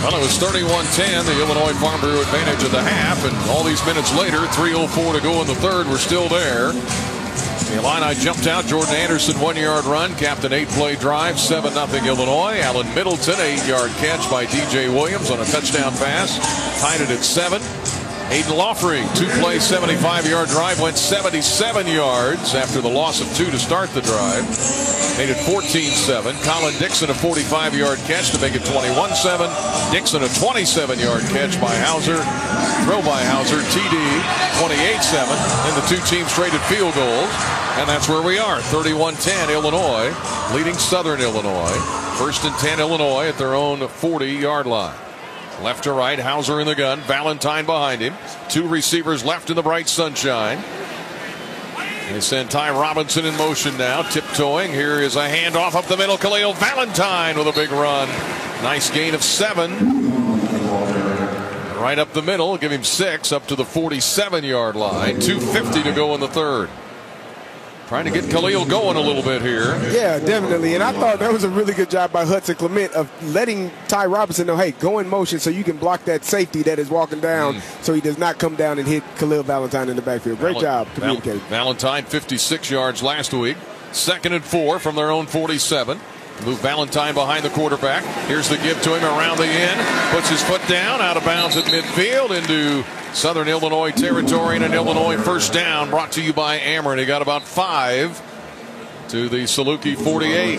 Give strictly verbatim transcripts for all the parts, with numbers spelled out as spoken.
Well, it was thirty-one ten, the Illinois Farm Bureau advantage of the half, and all these minutes later, three oh four to go in the third, we're still there. The Illini jumped out. Jordan Anderson, one-yard run, capped an eight-play drive, seven nothing Illinois. Allen Middleton, eight-yard catch by D J Williams on a touchdown pass, tied it at seven. Aiden Lawfrey, two-play, seventy-five-yard drive, went seventy-seven yards after the loss of two to start the drive. Made it fourteen seven. Colin Dixon, a forty-five-yard catch to make it twenty-one seven. Dixon, a twenty-seven-yard catch by Hauser. Throw by Hauser, T D, twenty-eight seven. Then the two teams traded field goals. And that's where we are, thirty-one ten, Illinois leading Southern Illinois. First and ten, Illinois at their own forty-yard line. Left to right, Hauser in the gun, Valentine behind him. Two receivers left in the bright sunshine. They send Ty Robinson in motion now, tiptoeing. Here is a handoff up the middle. Khalil Valentine with a big run. Nice gain of seven. Right up the middle, give him six up to the forty-seven-yard line. two fifty to go in the third. Trying to get Khalil going a little bit here. Yeah, definitely. And I thought that was a really good job by Hudson Clement of letting Ty Robinson know, hey, go in motion so you can block that safety that is walking down mm. so he does not come down and hit Khalil Valentine in the backfield. Great Val job communicating. Val Valentine, fifty-six yards last week. Second and four from their own forty-seven. Move Valentine behind the quarterback. Here's the give to him around the end. Puts his foot down, out of bounds at midfield into Southern Illinois territory, and an Illinois first down brought to you by Ameren. He got about five to the Saluki forty-eight.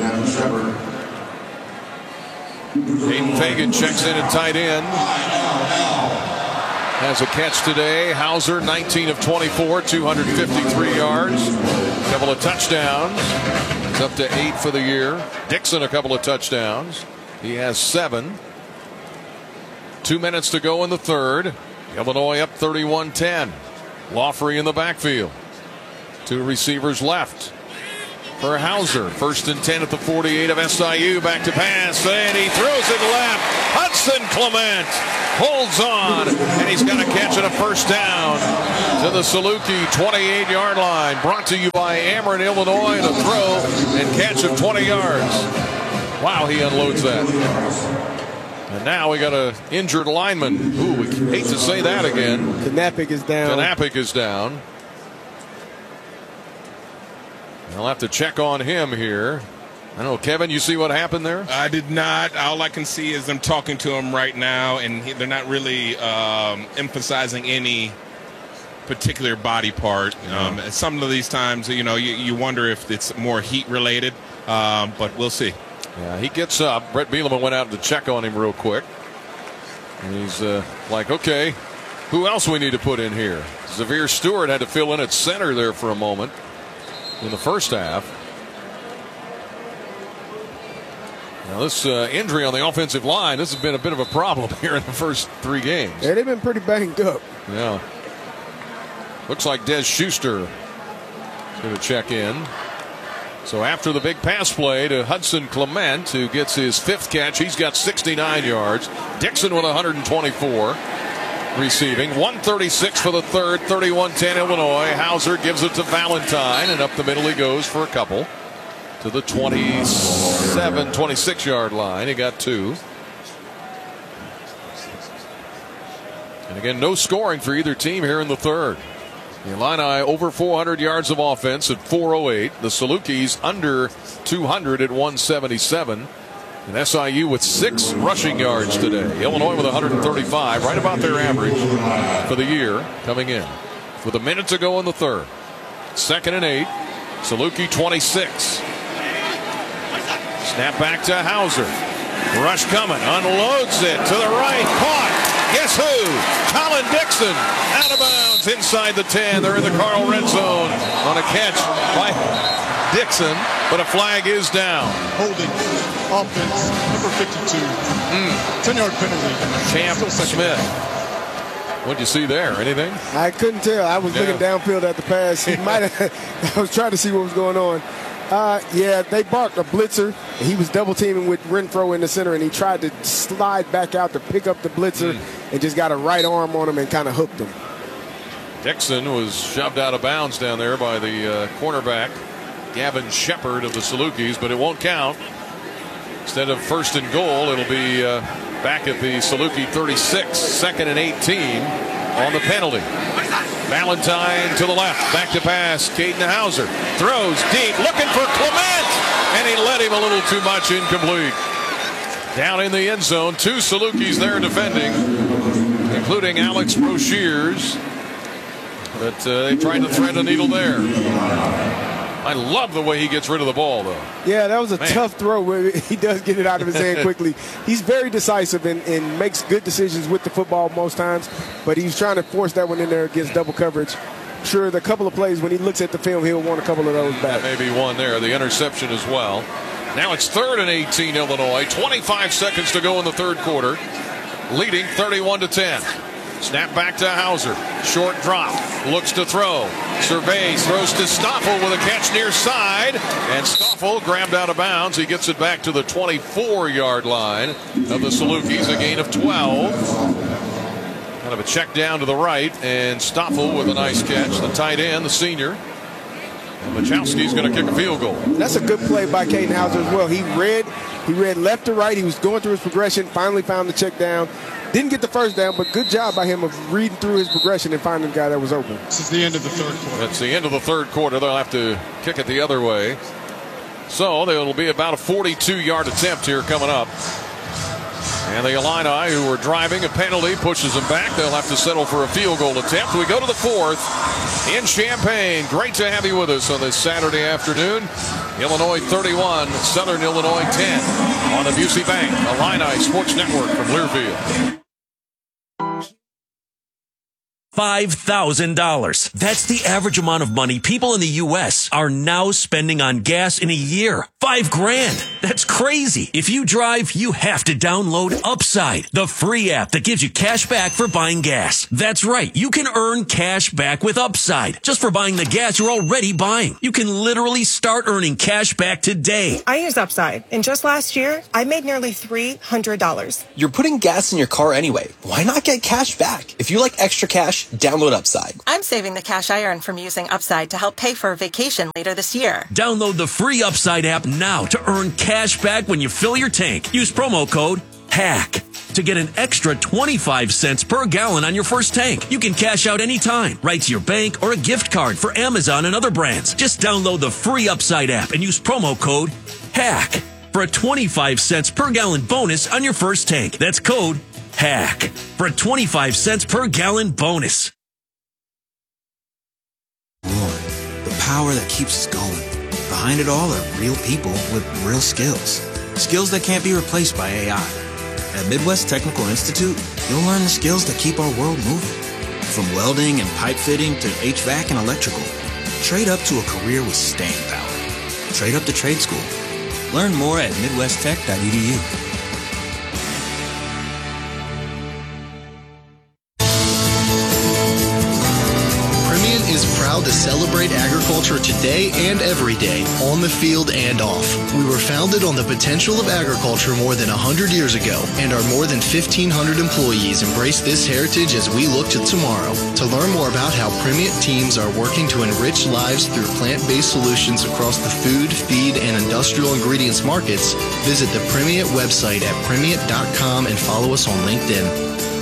Aiden Fagan checks in at tight end. Has a catch today. Hauser, nineteen of twenty-four, two hundred fifty-three yards. A couple of touchdowns. He's up to eight for the year. Dixon, a couple of touchdowns. He has seven. Two minutes to go in the third. Illinois up thirty-one ten. Lawfrey in the backfield. Two receivers left for Hauser. First and ten at the forty-eight of S I U. Back to pass, and he throws it left. Hudson Clement holds on, and he's got a catch and a first down to the Saluki twenty-eight-yard line. Brought to you by Ameren, Illinois. And a throw and catch of twenty yards. Wow, he unloads that. And now we got an injured lineman. Ooh, we hate to say that again. Knappich is down. Knappich is down. I'll have to check on him here. I don't know, Kevin, you see what happened there? I did not. All I can see is I'm talking to him right now, and he, they're not really um, emphasizing any particular body part. Um, some of these times, you know, you, you wonder if it's more heat related, um, but we'll see. Yeah, he gets up. Brett Bielema went out to check on him real quick. And he's uh, like, okay, who else we need to put in here? Xavier Stewart had to fill in at center there for a moment in the first half. Now this uh, injury on the offensive line, this has been a bit of a problem here in the first three games. Yeah, they've been pretty banged up. Yeah. Looks like Des Schuster is going to check in. So after the big pass play to Hudson Clement, who gets his fifth catch, he's got sixty-nine yards. Dixon with one hundred twenty-four receiving. one thirty-six for the third, thirty-one ten Illinois. Hauser gives it to Valentine, and up the middle he goes for a couple to the twenty-seven, twenty-six-yard line. He got two. And again, no scoring for either team here in the third. The Illini over four hundred yards of offense at four oh eight. The Salukis under two hundred at one seventy-seven. And S I U with six rushing yards today. Illinois with one hundred thirty-five, right about their average for the year coming in. With a minute to go in the third. Second and eight. Saluki twenty-six. Snap back to Hauser. Rush coming. Unloads it to the right. Caught. Guess who? Colin Dixon out of bounds inside the ten. They're in the Carl red zone on a catch by Dixon, but a flag is down. Holding offense number fifty-two. Mm. ten-yard penalty. Champ Smith. What'd you see there? Anything? I couldn't tell. I was yeah. looking downfield at the pass. He might have. I was trying to see what was going on. Uh, yeah, they barked a blitzer. He was double teaming with Renfro in the center, and he tried to slide back out to pick up the blitzer mm. and just got a right arm on him and kind of hooked him. Dixon was shoved out of bounds down there by the uh, cornerback, Gavin Shepard of the Salukis, but it won't count. Instead of first and goal, it'll be uh, back at the Saluki thirty-six, second and eighteen on the penalty. Valentine to the left, back to pass. Caden Hauser throws deep, looking for Clement, and he led him a little too much, incomplete. Down in the end zone, two Salukis there defending, including Alex Broshears. But uh, they tried to thread a needle there. I love the way he gets rid of the ball, though. Yeah, that was a Man. tough throw where he does get it out of his hand quickly. He's very decisive and, and makes good decisions with the football most times, but he's trying to force that one in there against double coverage. Sure, the couple of plays when he looks at the film, he'll want a couple of those back. That may be one there, the interception as well. Now it's third and eighteen, Illinois. twenty-five seconds to go in the third quarter. Leading thirty-one to ten. Snap back to Hauser. Short drop. Looks to throw. Surveys. Throws to Stoffel with a catch near side. And Stoffel grabbed out of bounds. He gets it back to the twenty-four yard line of the Salukis. A gain of twelve. Kind of a check down to the right. And Stoffel with a nice catch. The tight end, the senior. And Machowski's going to kick a field goal. That's a good play by Caden Hauser as well. He read, he read left to right. He was going through his progression. Finally found the check down. Didn't get the first down, but good job by him of reading through his progression and finding the guy that was open. This is the end of the third quarter. That's the end of the third quarter. They'll have to kick it the other way. So it'll be about a forty-two yard attempt here coming up. And the Illini, who are driving, a penalty pushes them back. They'll have to settle for a field goal attempt. We go to the fourth in Champaign. Great to have you with us on this Saturday afternoon. Illinois thirty-one, Southern Illinois ten on the Busey Bank Illini Sports Network from Learfield. five thousand dollars. That's the average amount of money people in the U S are now spending on gas in a year. Five grand. That's crazy. If you drive, you have to download Upside, the free app that gives you cash back for buying gas. That's right. You can earn cash back with Upside just for buying the gas you're already buying. You can literally start earning cash back today. I use Upside, and just last year, I made nearly three hundred dollars. You're putting gas in your car anyway. Why not get cash back? If you like extra cash, download Upside. I'm saving the cash I earn from using Upside to help pay for a vacation later this year. Download the free Upside app now to earn cash back when you fill your tank. Use promo code HACK to get an extra twenty-five cents per gallon on your first tank. You can cash out anytime, right to your bank or a gift card for Amazon and other brands. Just download the free Upside app and use promo code HACK for a twenty-five cents per gallon bonus on your first tank. That's code HACK for a twenty-five cents per gallon bonus. More, the power that keeps us going. Behind it all are real people with real skills. Skills that can't be replaced by A I. At Midwest Technical Institute, you'll learn the skills that keep our world moving. From welding and pipe fitting to H V A C and electrical. Trade up to a career with staying power. Trade up to trade school. Learn more at midwest tech dot e d u. Is proud to celebrate agriculture today and every day, on the field and off. We were founded on the potential of agriculture more than one hundred years ago, and our more than fifteen hundred employees embrace this heritage as we look to tomorrow. To learn more about how Primient teams are working to enrich lives through plant-based solutions across the food, feed, and industrial ingredients markets, visit the Primient website at primient dot com and follow us on LinkedIn.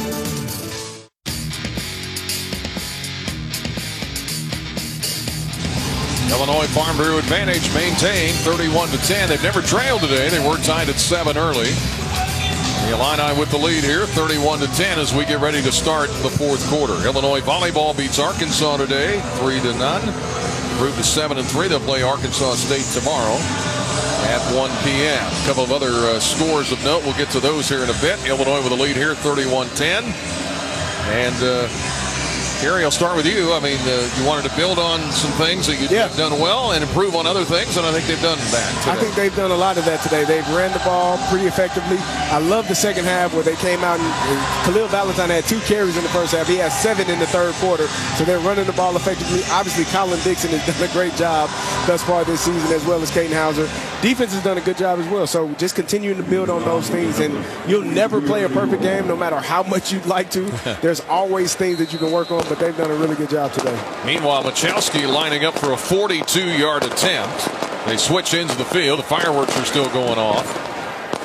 Illinois Farm Bureau advantage maintained thirty-one to ten. They've never trailed today. They were tied at seven early. The Illini with the lead here, thirty-one to ten, as we get ready to start the fourth quarter. Illinois volleyball beats Arkansas today, three to none. Improved to seven and three. They'll play Arkansas State tomorrow at one p m A couple of other uh, scores of note. We'll get to those here in a bit. Illinois with the lead here, thirty-one ten. And uh, Gary, I'll start with you. I mean, uh, you wanted to build on some things that you've yeah. done well and improve on other things, and I think they've done that today. I think they've done a lot of that today. They've ran the ball pretty effectively. I love the second half where they came out and, and Khalil Valentine had two carries in the first half. He has seven in the third quarter, so they're running the ball effectively. Obviously, Colin Dixon has done a great job thus far this season, as well as Caden Hauser. Defense has done a good job as well, so just continuing to build on those things, and you'll never play a perfect game no matter how much you'd like to. There's always things that you can work on, but they've done a really good job today. Meanwhile, Machowski lining up for a forty-two yard attempt. They switch into the field. The fireworks are still going off.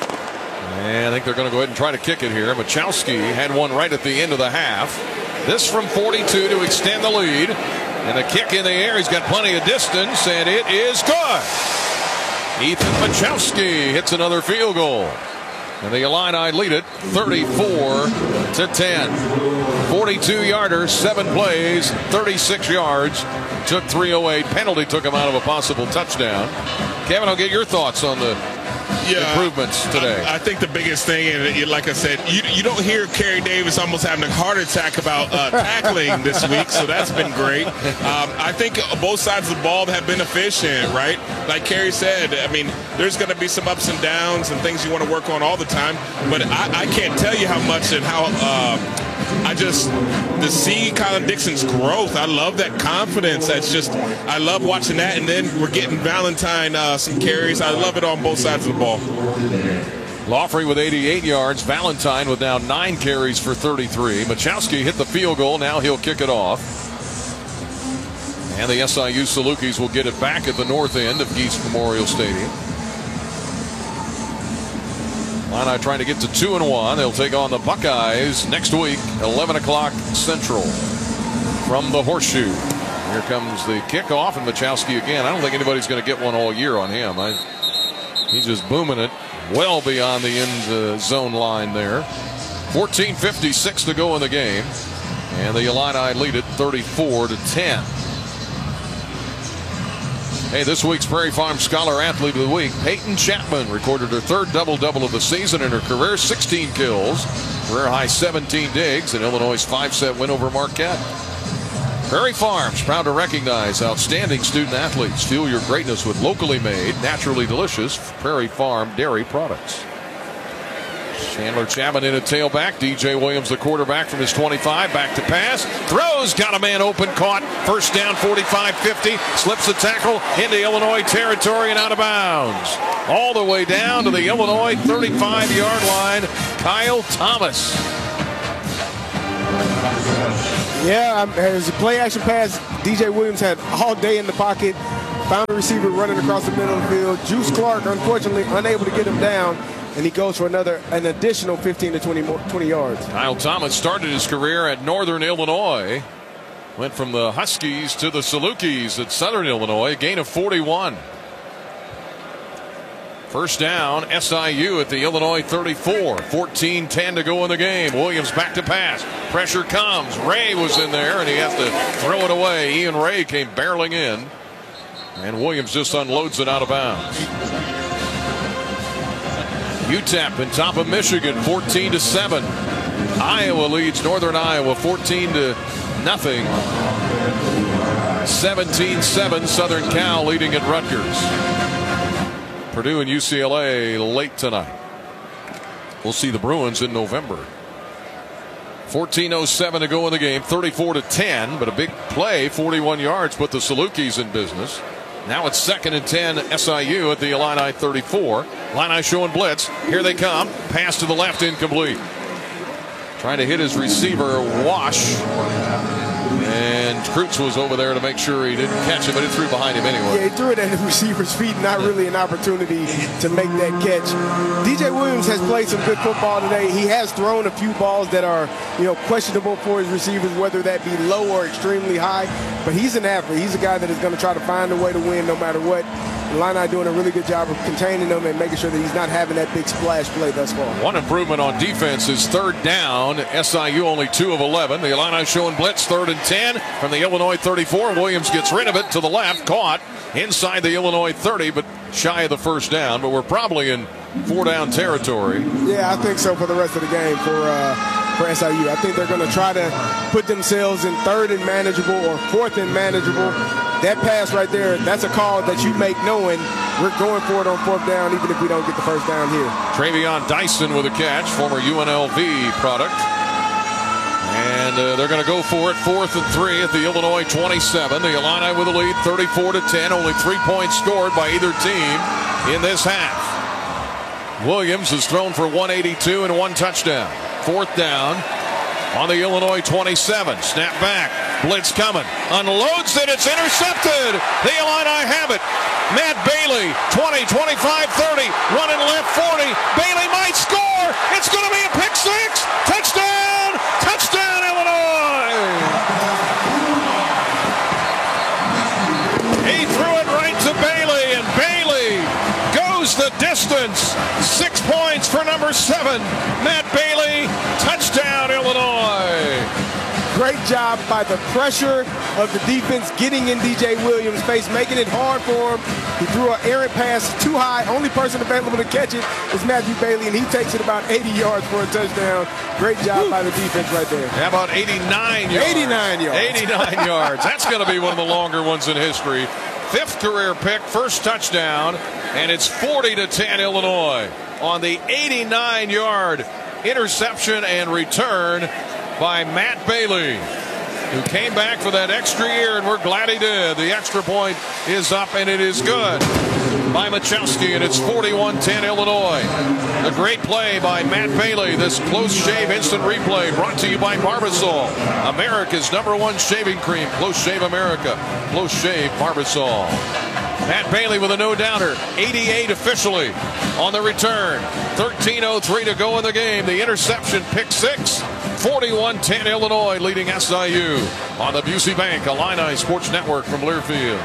And I think they're going to go ahead and try to kick it here. Machowski had one right at the end of the half. This from forty-two to extend the lead. And a kick in the air. He's got plenty of distance, and it is good. Ethan Machowski hits another field goal. And the Illini lead it thirty-four to ten. forty-two yarder, seven plays, thirty-six yards. Took three oh eight. Penalty took him out of a possible touchdown. Kevin, I'll get your thoughts on the yeah, improvements today. I, I think the biggest thing, and like I said, you, you don't hear Kerry Davis almost having a heart attack about uh, tackling this week, so that's been great. Um, I think both sides of the ball have been efficient, right? Like Kerry said, I mean, there's going to be some ups and downs and things you want to work on all the time, but I, I can't tell you how much and how uh, I just to see Colin Dixon's growth. I love that confidence. That's just, I love watching that. And then we're getting Valentine uh, some carries. I love it on both sides of the ball. Lawfrey with eighty-eight yards. Valentine with now nine carries for thirty-three. Machowski hit the field goal. Now he'll kick it off. And the S I U Salukis will get it back at the north end of Geese Memorial Stadium. Illini trying to get to two and one. They'll take on the Buckeyes next week, eleven o'clock Central, from the Horseshoe. Here comes the kickoff, and Machowski again. I don't think anybody's going to get one all year on him. I, he's just booming it well beyond the end uh, zone line there. fourteen fifty-six to go in the game, and the Illini lead it thirty-four to ten. Hey, this week's Prairie Farm Scholar Athlete of the Week, Peyton Chapman, recorded her third double-double of the season in her career, sixteen kills, career high seventeen digs, and Illinois' five-set win over Marquette. Prairie Farms, proud to recognize outstanding student athletes. Fuel your greatness with locally made, naturally delicious Prairie Farm dairy products. Chandler Chapman in a tailback. D J Williams, the quarterback, from his twenty-five. Back to pass. Throws. Got a man open. Caught. First down, forty-five fifty. Slips the tackle into Illinois territory and out of bounds. All the way down to the Illinois thirty-five yard line. Kyle Thomas. Yeah, um, as a play action pass, D J Williams had all day in the pocket. Found a receiver running across the middle of the field. Juice Clark, unfortunately, unable to get him down. And he goes for another, an additional fifteen to twenty, more, twenty yards. Kyle Thomas started his career at Northern Illinois. Went from the Huskies to the Salukis at Southern Illinois. A gain of forty-one. First down, S I U at the Illinois thirty-four. fourteen ten to go in the game. Williams back to pass. Pressure comes. Ray was in there, and he has to throw it away. Ian Ray came barreling in. And Williams just unloads it out of bounds. U T E P in top of Michigan, fourteen to seven. Iowa leads Northern Iowa fourteen to nothing. seventeen seven, Southern Cal leading at Rutgers. Purdue and U C L A late tonight. We'll see the Bruins in November. fourteen oh seven to go in the game, thirty-four to ten, but a big play, forty-one yards, put the Salukis in business. Now it's second and ten, S I U at the Illini thirty-four. Illini showing blitz. Here they come. Pass to the left, incomplete. Trying to hit his receiver, Wash. And Kreutz was over there to make sure he didn't catch it, but it threw behind him anyway. Yeah, he threw it at the receiver's feet. Not really an opportunity to make that catch. D J Williams has played some good football today. He has thrown a few balls that are, you know, questionable for his receivers, whether that be low or extremely high. But he's an athlete. He's a guy that is going to try to find a way to win no matter what. The Illini doing a really good job of containing him and making sure that he's not having that big splash play thus far. One improvement on defense is third down. S I U only two of eleven. The Illini showing blitz, third and ten from the Illinois thirty-four. Williams gets rid of it to the left, caught inside the Illinois thirty, but shy of the first down. But we're probably in four down territory. Yeah, I think so for the rest of the game for uh, for S I U. I think they're going to try to put themselves in third and manageable or fourth and manageable. That pass right there, that's a call that you make knowing we're going for it on fourth down, even if we don't get the first down here. Travion Dyson with a catch, former U N L V product. And uh, they're going to go for it, fourth and three at the Illinois twenty-seven. The Illini with a lead, thirty-four to ten. Only three points scored by either team in this half. Williams has thrown for one eighty-two and one touchdown. Fourth down on the Illinois twenty-seven. Snap back. Blitz coming. Unloads it. It's intercepted. The Illini have it. Matt Bailey, twenty, twenty-five, thirty. Running left, forty. Bailey might score. It's going to be a pick six. Touchdown. Touchdown, Illinois. He threw it right to Bailey, and Bailey goes the distance. Six points for number seven. Matt Bailey. Touchdown, Illinois. Great job by the pressure of the defense getting in D J Williams' face, making it hard for him. He threw an errant pass too high. Only person available to catch it is Matthew Bailey, and he takes it about eighty yards for a touchdown. Great job Woo. by the defense right there. How about eighty-nine yards? eighty-nine yards. eighty-nine yards. That's going to be one of the longer ones in history. Fifth career pick, first touchdown, and it's forty to ten Illinois on the eighty-nine yard interception and return by Matt Bailey, who came back for that extra year, and we're glad he did. The extra point is up, and it is good by Machowski, and it's forty-one ten Illinois. The great play by Matt Bailey, this close shave instant replay brought to you by Barbasol, America's number one shaving cream. Close Shave America, Close Shave Barbasol. Matt Bailey with a no-doubter, eighty-eight officially on the return. thirteen oh three to go in the game. The interception, pick six. forty-one ten Illinois leading S I U on the Busey Bank Illini Sports Network from Learfield.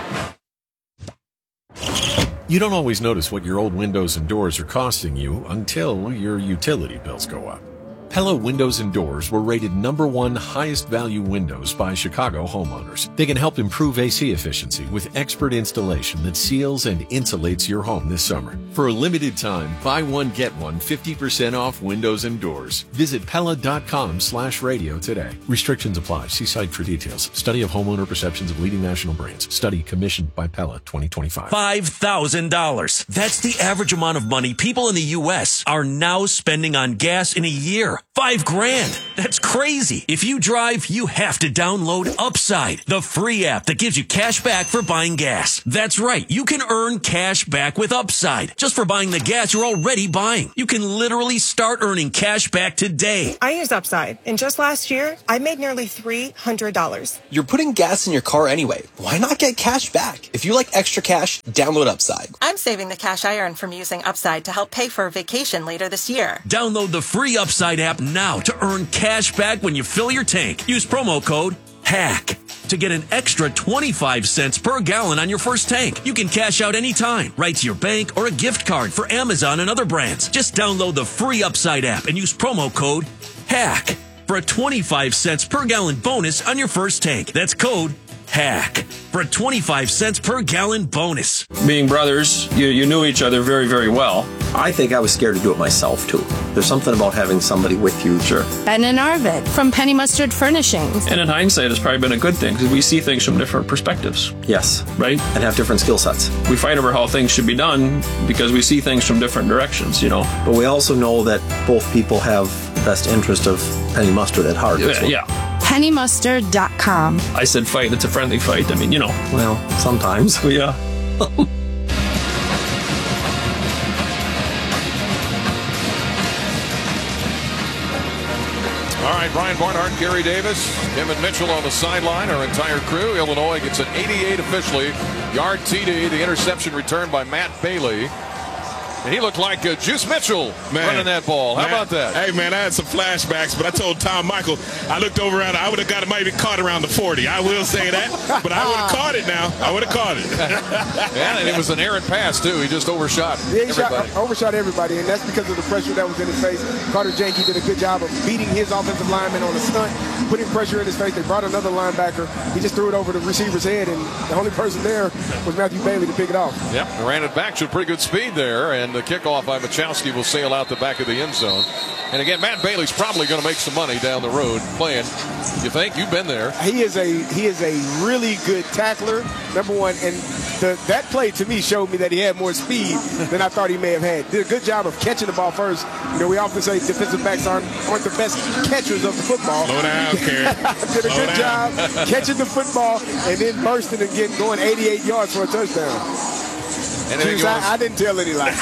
You don't always notice what your old windows and doors are costing you until your utility bills go up. Pella Windows and Doors were rated number one highest value windows by Chicago homeowners. They can help improve A C efficiency with expert installation that seals and insulates your home this summer. For a limited time, buy one, get one fifty percent off windows and doors. Visit Pella.com slash radio today. Restrictions apply. See site for details. Study of homeowner perceptions of leading national brands. Study commissioned by Pella twenty twenty-five. five thousand dollars. That's the average amount of money people in the U S are now spending on gas in a year. Five grand. That's crazy. If you drive, you have to download Upside, the free app that gives you cash back for buying gas. That's right. You can earn cash back with Upside just for buying the gas you're already buying. You can literally start earning cash back today. I use Upside, and just last year, I made nearly three hundred dollars. You're putting gas in your car anyway. Why not get cash back? If you like extra cash, download Upside. I'm saving the cash I earn from using Upside to help pay for a vacation later this year. Download the free Upside app now to earn cash back when you fill your tank. Use promo code HACK to get an extra twenty-five cents per gallon on your first tank. You can cash out anytime, right to your bank or a gift card for Amazon and other brands. Just download the free Upside app and use promo code HACK for a twenty-five cents per gallon bonus on your first tank. That's code HACK for a twenty-five cents per gallon bonus. Being brothers, you, you knew each other very, very well. I think I was scared to do it myself, too. There's something about having somebody with you. Sure. Ben and Arvid from Penny Mustard Furnishings. And in hindsight, it's probably been a good thing because we see things from different perspectives. Yes. Right? And have different skill sets. We fight over how things should be done because we see things from different directions, you know. But we also know that both people have the best interest of Penny Mustard at heart. Yeah. yeah. penny mustard dot com. I said fight, it's a friendly fight. I mean, you know. Well, sometimes. Yeah. All right, Brian Barnhart, Gary Davis, Kevin Mitchell on the sideline, our entire crew. Illinois gets an eighty-eight officially. Yard T D, the interception returned by Matt Bailey. And he looked like uh, Juice Mitchell man, running that ball. How man, about that? Hey, man, I had some flashbacks, but I told Tom Michael, I looked over around, I would have got it, maybe caught around the forty. I will say that, but I would have caught it now. I would have caught it. Yeah, and it was an errant pass, too. He just overshot yeah, he everybody. Shot, overshot everybody, and that's because of the pressure that was in his face. Carter Janke did a good job of beating his offensive lineman on a stunt, putting pressure in his face. They brought another linebacker. He just threw it over the receiver's head, and the only person there was Matthew Bailey to pick it off. Yep, ran it back, showed pretty good speed there, and the kickoff by Machowski will sail out the back of the end zone. And again, Matt Bailey's probably going to make some money down the road playing. You think? You've been there. He is a he is a really good tackler, number one, and the, that play to me showed me that he had more speed than I thought he may have had. Did a good job of catching the ball first. You know, we often say defensive backs aren't, aren't the best catchers of the football. Slow down, Karen. Did a Slow good down. job catching the football and then bursting and getting going eighty-eight yards for a touchdown. Anything Juice, you I, want I didn't tell any lies.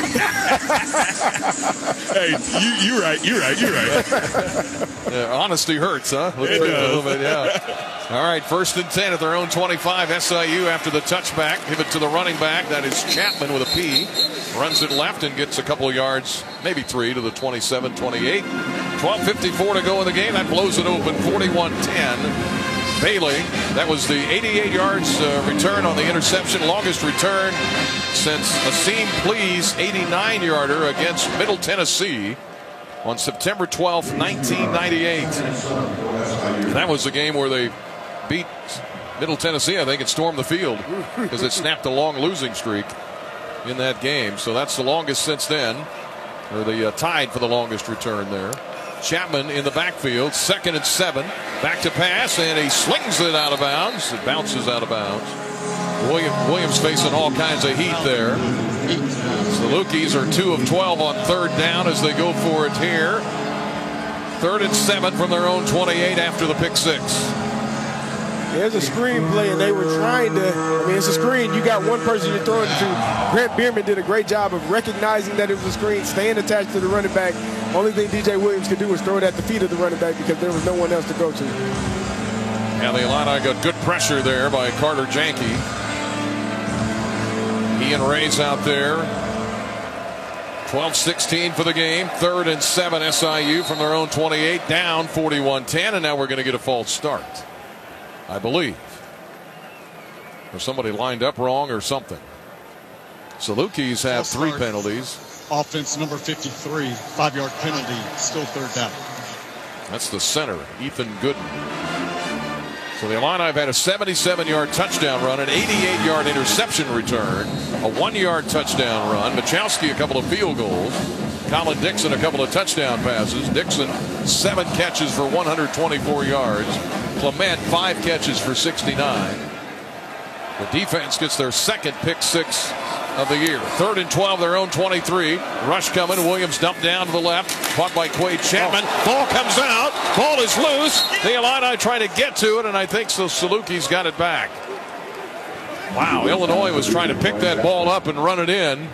Hey, you you right, you right, you right. Yeah, honesty hurts, huh? Looks It like does. a little bit, yeah. All right, first and ten at their own twenty-five. S I U after the touchback. Give it to the running back. That is Chapman with a P. Runs it left and gets a couple of yards, maybe three, to the twenty-seven twenty-eight. twelve fifty-four to go in the game. That blows it open, forty-one ten. Bailey, that was the eighty-eight yards uh, return on the interception. Longest return since Asim Please, eighty-nine yarder against Middle Tennessee on September twelfth, nineteen ninety-eight. That was the game where they beat Middle Tennessee, I think, and stormed the field because it snapped a long losing streak in that game. So that's the longest since then, or the uh, tied for the longest return there. Chapman in the backfield, second and seven. Back to pass, and he slings it out of bounds. It bounces out of bounds. William, Williams facing all kinds of heat there. The Lukis are two of twelve on third down as they go for it here. Third and seven from their own twenty-eight after the pick six. There's a screen play, and they were trying to. I mean, it's a screen. You got one person you're throwing to. Grant Bierman did a great job of recognizing that it was a screen, staying attached to the running back. Only thing D J Williams could do was throw it at the feet of the running back because there was no one else to go to. And the Illini got good pressure there by Carter Janke. Ian Ray's out there. twelve sixteen for the game. Third and seven S I U from their own twenty-eight, down forty-one ten, and now we're going to get a false start, I believe. Or somebody lined up wrong or something. Salukis have False three start. penalties. Offense number fifty-three, five-yard penalty, still third down. That's the center, Ethan Gooden. So the Illini have had a seventy-seven yard touchdown run, an eighty-eight yard interception return, a one yard touchdown run. Machowski a couple of field goals. Colin Dixon a couple of touchdown passes. Dixon seven catches for one hundred twenty-four yards. Clement five catches for sixty-nine. The defense gets their second pick six of the year. Third and twelve, their own twenty-three. Rush coming. Williams dumped down to the left. Caught by Quade Chapman. Ball comes out. Ball is loose. The Illini try to get to it, and I think so Salukis got it back. Wow, Illinois was trying to pick that ball up and run it in.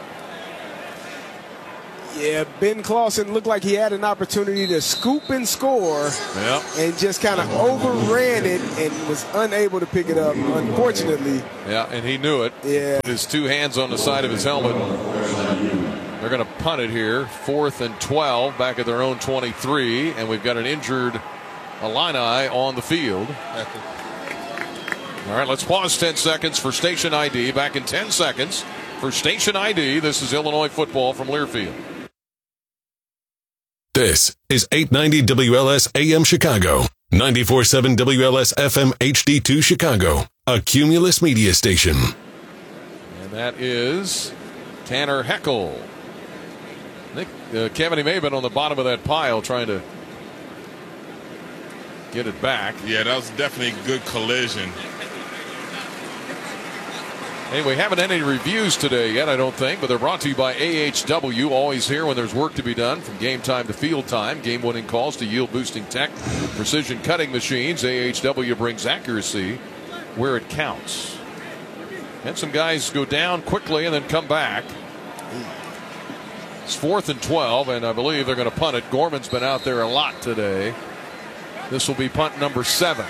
Yeah, Ben Clausen looked like he had an opportunity to scoop and score, Yep. and just kind of overran it and was unable to pick it up, unfortunately. Yeah, and he knew it. Yeah. Put his two hands on the side of his helmet. They're going to punt it here. Fourth and twelve back at their own twenty-three, and we've got an injured Illini on the field. All right, let's pause ten seconds for station I D. Back in ten seconds for station I D. This is Illinois football from Learfield. This is eight ninety W L S A M Chicago, ninety-four point seven W L S F M H D two Chicago, a Cumulus media station. And that is Tanner Heckel. I think uh, Kevin, he may have been on the bottom of that pile trying to get it back. Yeah, that was definitely a good collision. Hey, we haven't had any reviews today yet, I don't think, but they're brought to you by A H W. Always here when there's work to be done, from game time to field time. Game-winning calls to yield-boosting tech, precision cutting machines. A H W brings accuracy where it counts. And some guys go down quickly and then come back. It's fourth and twelve, and I believe they're going to punt it. Gorman's been out there a lot today. This will be punt number seven.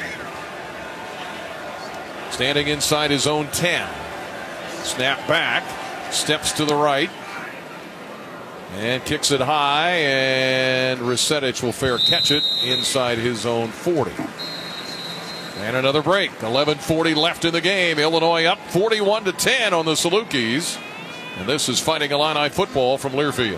Standing inside his own ten. Snap back, steps to the right, and kicks it high, and Risetich will fair catch it inside his own forty. And another break. eleven forty left in the game. Illinois up forty-one to ten on the Salukis. And this is Fighting Illini football from Learfield.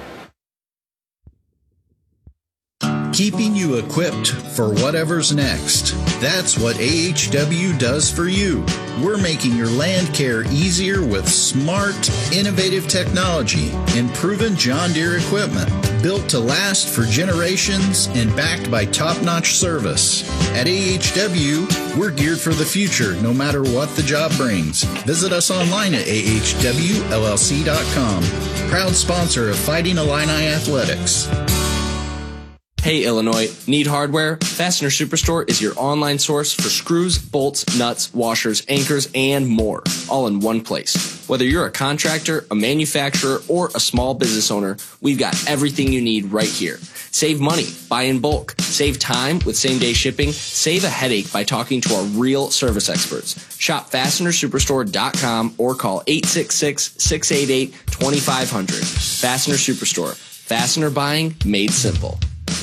Keeping you equipped for whatever's next. That's what A H W does for you. We're making your land care easier with smart, innovative technology and proven John Deere equipment. Built to last for generations and backed by top-notch service. At A H W, we're geared for the future no matter what the job brings. Visit us online at A H W L L C dot com. Proud sponsor of Fighting Illini Athletics. Hey Illinois, need hardware? Fastener Superstore is your online source for screws, bolts, nuts, washers, anchors, and more, all in one place. Whether you're a contractor, a manufacturer, or a small business owner, we've got everything you need right here. Save money, buy in bulk, save time with same-day shipping, save a headache by talking to our real service experts. Shop fastener superstore dot com or call eight six six, six eight eight, two five zero zero. Fastener Superstore. Fastener buying made simple.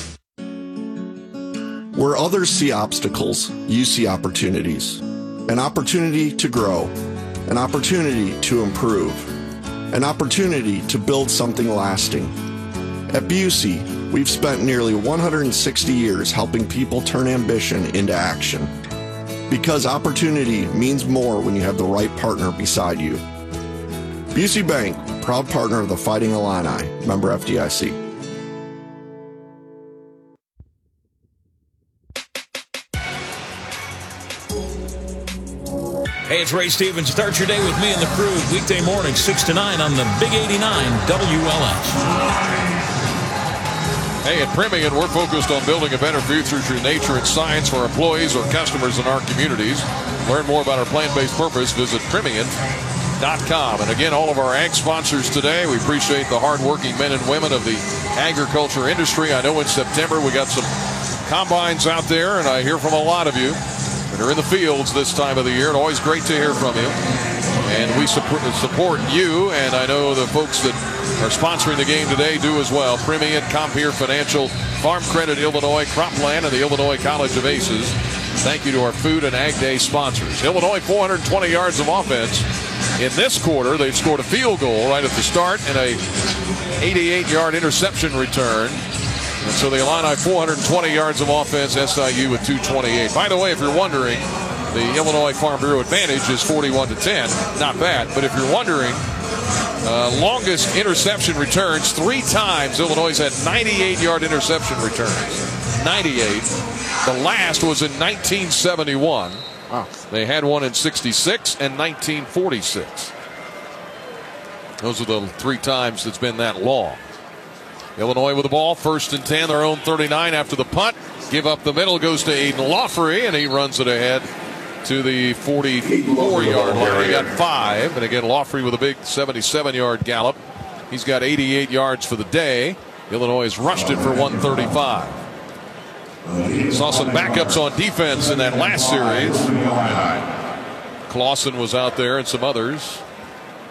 Where others see obstacles, you see opportunities. An opportunity to grow. An opportunity to improve. An opportunity to build something lasting. At Busey, we've spent nearly one hundred sixty years helping people turn ambition into action. Because opportunity means more when you have the right partner beside you. Busey Bank, proud partner of the Fighting Illini, member F D I C. Hey, it's Ray Stevens. Start your day with me and the crew weekday morning, six to nine on the Big eighty-nine W L S. Hey, at Premium, we're focused on building a better future through nature and science for our employees or customers in our communities. Learn more about our plant-based purpose. Visit Premium dot com. And again, all of our ag sponsors today, we appreciate the hardworking men and women of the agriculture industry. I know in September we got some combines out there, and I hear from a lot of you that are in the fields this time of the year. And always great to hear from you. And we support, support you, and I know the folks that are sponsoring the game today do as well. Premium, Compeer Financial, Farm Credit Illinois, Cropland, and the Illinois College of Aces. Thank you to our Food and Ag Day sponsors. Illinois, four hundred twenty yards of offense. In this quarter, they've scored a field goal right at the start and a eighty-eight yard interception return. And so the Illini, four hundred twenty yards of offense, S I U with two twenty-eight. By the way, if you're wondering, the Illinois Farm Bureau advantage is forty-one to ten. Not bad. But if you're wondering, uh, longest interception returns, three times Illinois had ninety-eight yard interception returns. ninety-eight. The last was in nineteen seventy-one. Wow. They had one in sixty-six and nineteen forty-six. Those are the three times it's been that long. Illinois with the ball, first and ten, their own thirty-nine after the punt. Give up the middle, goes to Aiden Lawfrey, and he runs it ahead to the forty-four yard line. He got five, and again, Lawfrey with a big seventy-seven yard gallop. He's got eighty-eight yards for the day. Illinois has rushed it for one thirty-five. Saw some backups on defense in that last series. Clausen was out there and some others.